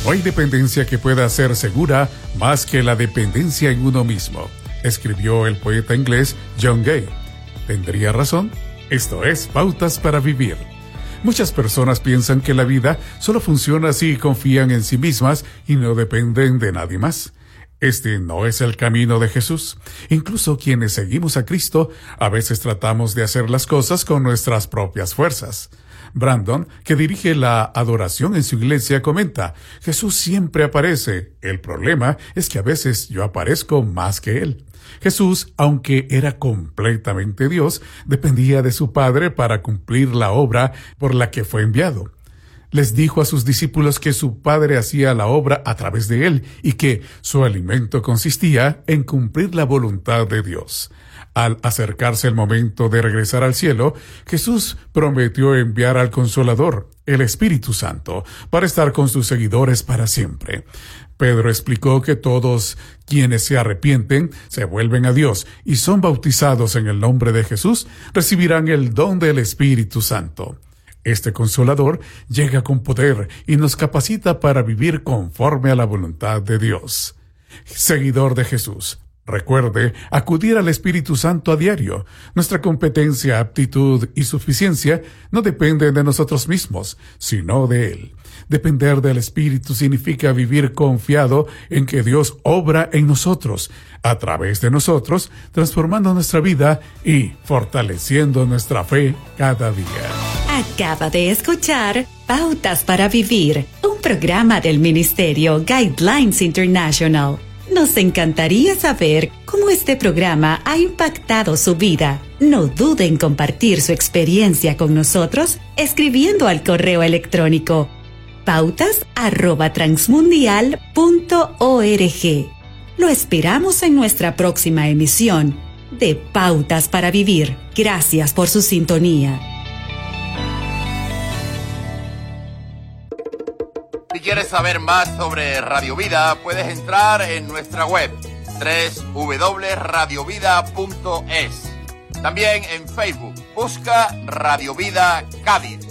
No hay dependencia que pueda ser segura más que la dependencia en uno mismo, escribió el poeta inglés John Gay. ¿Tendría razón? Esto es Pautas para Vivir. Muchas personas piensan que la vida solo funciona si confían en sí mismas y no dependen de nadie más. Este no es el camino de Jesús. Incluso quienes seguimos a Cristo, a veces tratamos de hacer las cosas con nuestras propias fuerzas. Brandon, que dirige la adoración en su iglesia, comenta: Jesús siempre aparece. El problema es que a veces yo aparezco más que Él. Jesús, aunque era completamente Dios, dependía de su Padre para cumplir la obra por la que fue enviado. Les dijo a sus discípulos que su Padre hacía la obra a través de Él y que su alimento consistía en cumplir la voluntad de Dios. Al acercarse el momento de regresar al cielo, Jesús prometió enviar al Consolador, el Espíritu Santo, para estar con sus seguidores para siempre. Pedro explicó que todos quienes se arrepienten, se vuelven a Dios y son bautizados en el nombre de Jesús, recibirán el don del Espíritu Santo. Este Consolador llega con poder y nos capacita para vivir conforme a la voluntad de Dios. Seguidor de Jesús, recuerde acudir al Espíritu Santo a diario. Nuestra competencia, aptitud y suficiencia no dependen de nosotros mismos, sino de Él. Depender del Espíritu significa vivir confiado en que Dios obra en nosotros, a través de nosotros, transformando nuestra vida y fortaleciendo nuestra fe cada día. Acaba de escuchar Pautas para Vivir, un programa del Ministerio Guidelines International. Nos encantaría saber cómo este programa ha impactado su vida. No dude en compartir su experiencia con nosotros escribiendo al correo electrónico pautas@transmundial.org. Lo esperamos en nuestra próxima emisión de Pautas para Vivir. Gracias por su sintonía. Si quieres saber más sobre Radio Vida, puedes entrar en nuestra web www.radiovida.es. También en Facebook, busca Radio Vida Cádiz.